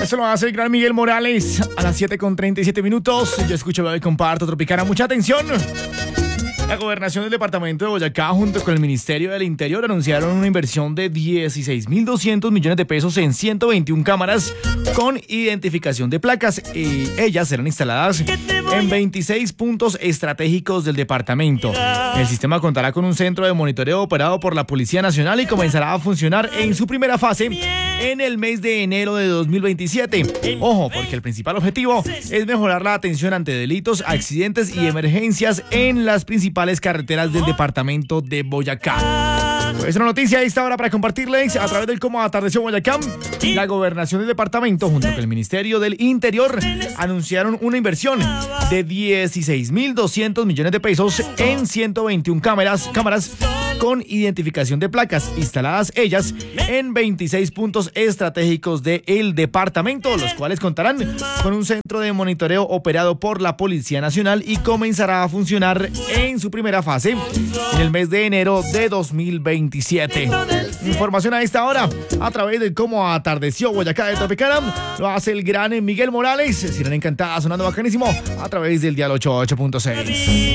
Eso lo hace el gran Miguel Morales a las 7:37. Yo escucho, veo y comparto Tropicana. Mucha atención. La gobernación del departamento de Boyacá junto con el Ministerio del Interior anunciaron una inversión de 16.200 millones de pesos en 121 cámaras con identificación de placas y ellas serán instaladas en 26 puntos estratégicos del departamento. El sistema contará con un centro de monitoreo operado por la Policía Nacional y comenzará a funcionar en su primera fase en el mes de enero de 2027. Ojo, porque el principal objetivo es mejorar la atención ante delitos, accidentes y emergencias en las principales carreteras del departamento de Boyacá. Es una noticia a esta hora para compartirles a través del Cómo Atardeció Boyacá. La gobernación del departamento junto con el Ministerio del Interior anunciaron una inversión de 16.200 millones de pesos en 121 cámaras con identificación de placas, instaladas ellas en 26 puntos estratégicos del departamento, los cuales contarán con un centro de monitoreo operado por la Policía Nacional y comenzará a funcionar en su primera fase en el mes de enero de 2027. Información a esta hora a través de Cómo Atardeció Boyacá de Tropicana. Lo hace el gran Miguel Morales. Sirena Encantada sonando bacanísimo a través del dial 88.6.